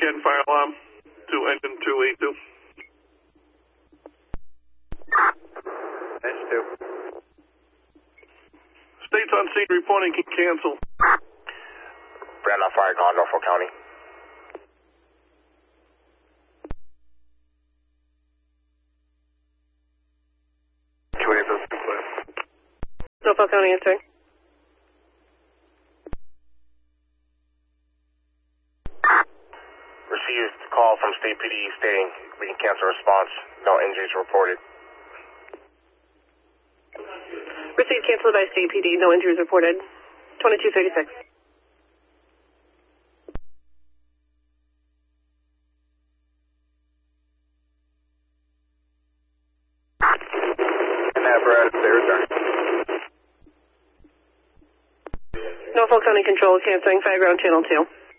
Again, fire alarm to engine 282. Engine 2. States on scene reporting can cancel. Brandon Fire Gone, Norfolk County. Norfolk County answering. Received call from State PD stating we can cancel response. No injuries reported. Received canceled by State PD. No injuries reported. 2236. Norfolk County Control canceling Fire Ground Channel 2.